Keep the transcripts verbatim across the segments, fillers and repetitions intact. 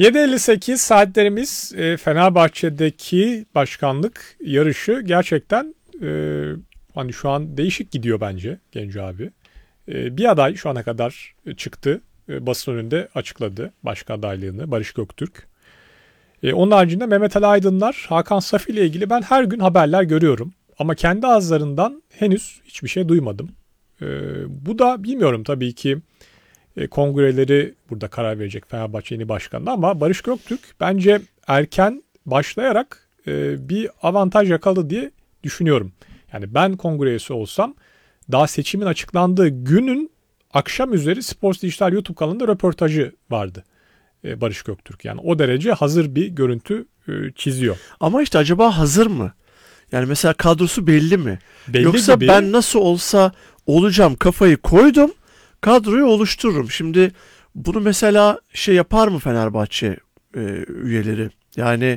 yedi elli sekiz saatlerimiz e, Fenerbahçe'deki başkanlık yarışı gerçekten e, hani şu an değişik gidiyor bence Genco abi. E, bir aday şu ana kadar çıktı. E, basın önünde açıkladı başkan adaylığını, Barış Göktürk. E, onun haricinde Mehmet Ali Aydınlar, Hakan Safi ile ilgili ben her gün haberler görüyorum. Ama kendi ağızlarından henüz hiçbir şey duymadım. E, bu da bilmiyorum tabii ki e, kongreleri burada karar verecek Fenerbahçe yeni başkanı, ama Barış Göktürk bence erken başlayarak e, bir avantaj yakaladı diye düşünüyorum. Yani ben kongre üyesi olsam daha seçimin açıklandığı günün akşam üzeri Sports Dijital YouTube kanalında röportajı vardı e, Barış Göktürk. Yani o derece hazır bir görüntü e, çiziyor. Ama işte acaba hazır mı? Yani mesela kadrosu belli mi? Belli Yoksa gibi. ben nasıl olsa olacağım kafayı koydum, kadroyu oluştururum. Şimdi bunu mesela şey yapar mı Fenerbahçe e, üyeleri? Yani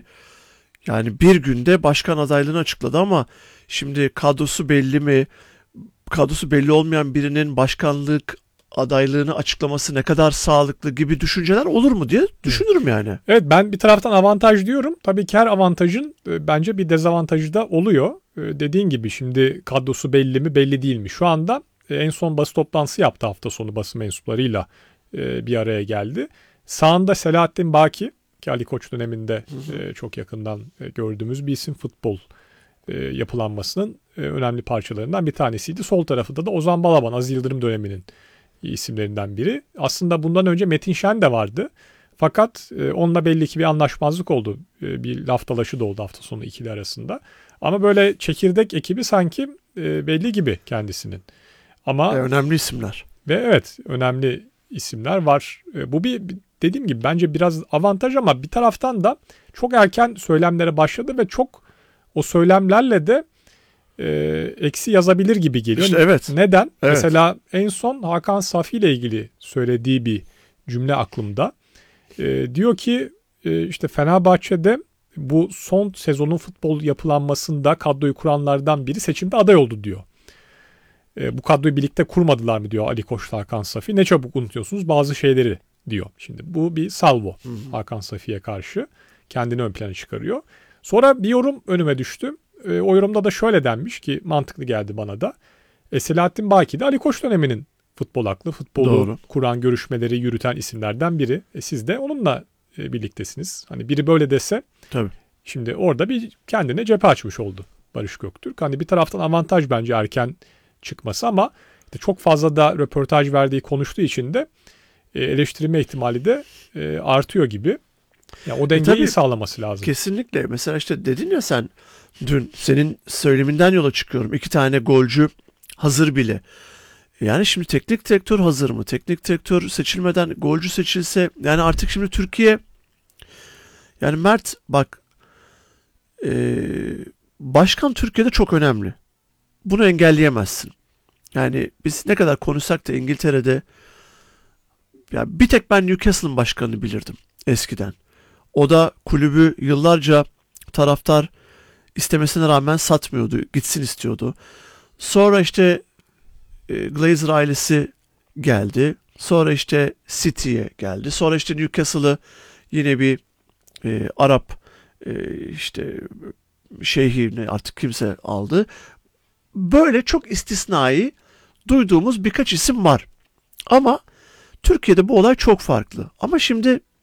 yani bir günde başkan adaylığını açıkladı ama şimdi kadrosu belli mi? Kadrosu belli olmayan birinin başkanlık adaylığını açıklaması ne kadar sağlıklı gibi düşünceler olur mu diye düşünürüm yani. Evet, ben bir taraftan avantaj diyorum. Tabii ki her avantajın e, bence bir dezavantajı da oluyor. E, dediğin gibi şimdi kadrosu belli mi belli değil mi? Şu anda e, en son basın toplantısı yaptı, hafta sonu basın mensuplarıyla e, bir araya geldi. Sağında Selahattin Baki, ki Ali Koç döneminde e, çok yakından e, gördüğümüz bir isim, futbol e, yapılanmasının e, önemli parçalarından bir tanesiydi. Sol tarafında da Ozan Balaban, Aziz Yıldırım döneminin isimlerinden biri. Aslında bundan önce Metin Şen de vardı. Fakat e, onunla belli ki bir anlaşmazlık oldu. E, bir laf dalaşı da oldu hafta sonu ikili arasında. Ama böyle çekirdek ekibi sanki e, belli gibi kendisinin. Ama e, önemli isimler. Ve evet, önemli isimler var. E, bu bir, dediğim gibi bence biraz avantaj, ama bir taraftan da çok erken söylemlere başladı ve çok o söylemlerle de e, eksi yazabilir gibi geliyor. İşte evet. Neden? Evet. Mesela en son Hakan Safi ile ilgili söylediği bir cümle aklımda. E, diyor ki e, işte Fenerbahçe'de bu son sezonun futbol yapılanmasında kadroyu kuranlardan biri seçimde aday oldu diyor. E, bu kadroyu birlikte kurmadılar mı diyor Ali Koç, Hakan Safi. Ne çabuk unutuyorsunuz bazı şeyleri diyor. Şimdi bu bir salvo hı hı. Hakan Safi'ye karşı kendini ön plana çıkarıyor. Sonra bir yorum önüme düştü. E, o yorumda da şöyle denmiş ki mantıklı geldi bana da. E, Selahattin Baki de Ali Koç döneminin futbol aklı, futbolu Doğru. kuran, görüşmeleri yürüten isimlerden biri. E, siz de onunla e, birliktesiniz. Hani biri böyle dese Tabii. Şimdi orada bir kendine cephe açmış oldu Barış Göktürk. Hani bir taraftan avantaj bence erken çıkması, ama işte çok fazla da röportaj verdiği, konuştuğu için de e, eleştirilme ihtimali de e, artıyor gibi. Yani o dengeyi e sağlaması lazım. Kesinlikle. Mesela işte dedin ya sen dün, senin söyleminden yola çıkıyorum. İki tane golcü hazır bile. Yani şimdi teknik direktör hazır mı? Teknik direktör seçilmeden golcü seçilse, yani artık şimdi Türkiye, yani Mert bak e, başkan Türkiye'de çok önemli. Bunu engelleyemezsin. Yani biz ne kadar konuşsak da İngiltere'de, ya bir tek ben Newcastle'ın başkanını bilirdim eskiden. O da kulübü yıllarca taraftar istemesine rağmen satmıyordu. Gitsin istiyordu. Sonra işte e, Glazer ailesi geldi. Sonra işte City'ye geldi. Sonra işte Newcastle'ı yine bir e, Arap e, işte şeyhini artık kimse aldı. Böyle çok istisnai duyduğumuz birkaç isim var. Ama Türkiye'de bu olay çok farklı. Ama şimdi